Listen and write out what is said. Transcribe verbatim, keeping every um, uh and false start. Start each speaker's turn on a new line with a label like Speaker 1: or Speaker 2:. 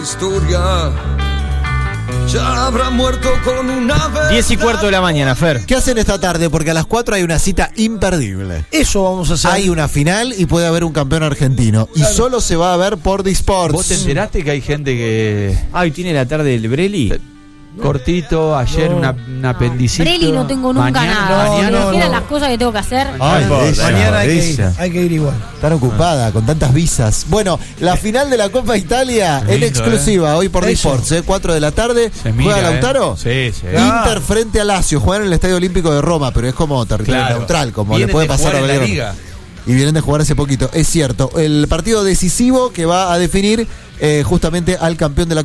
Speaker 1: historia. Ya habrá muerto con una vez.
Speaker 2: Diez y cuarto de la mañana, Fer.
Speaker 3: ¿Qué hacen esta tarde? Porque a las cuatro hay una cita imperdible.
Speaker 4: Eso vamos a hacer.
Speaker 3: Hay una final y puede haber un campeón argentino.
Speaker 4: Claro.
Speaker 3: Y solo se va a ver por Disports.
Speaker 5: ¿Vos te enteraste que hay gente que
Speaker 2: Ah, ¿y tiene la tarde del Breli?
Speaker 5: cortito, ayer
Speaker 4: No.
Speaker 5: una, un apendicito?
Speaker 6: Breli no tengo nunca
Speaker 5: mañana,
Speaker 6: nada.
Speaker 4: no,
Speaker 6: Si
Speaker 4: no,
Speaker 6: me refiero a
Speaker 4: no.
Speaker 6: las cosas que tengo que hacer.
Speaker 3: Ay,
Speaker 5: No,
Speaker 3: ella,
Speaker 4: Mañana hay que, ir,
Speaker 3: ella.
Speaker 4: hay que ir igual.
Speaker 3: Tan ocupada, con tantas visas. Bueno, la final de la Copa Italia en
Speaker 5: Lindo,
Speaker 3: exclusiva, hoy por
Speaker 4: Eso.
Speaker 3: Disports, ¿eh? cuatro de la tarde.
Speaker 5: Se mira,
Speaker 3: ¿Juega Lautaro?
Speaker 5: ¿eh? Sí, sí.
Speaker 3: Inter frente a Lazio. Juegan en el Estadio Olímpico de Roma, pero es como territorio
Speaker 5: Claro.
Speaker 3: neutral, como
Speaker 5: Vienen
Speaker 3: le puede
Speaker 5: de
Speaker 3: pasar a
Speaker 5: jugar en la
Speaker 3: Belgrano.
Speaker 5: liga.
Speaker 3: Y vienen de jugar hace poquito, es cierto. El partido decisivo que va a definir eh, justamente al campeón de la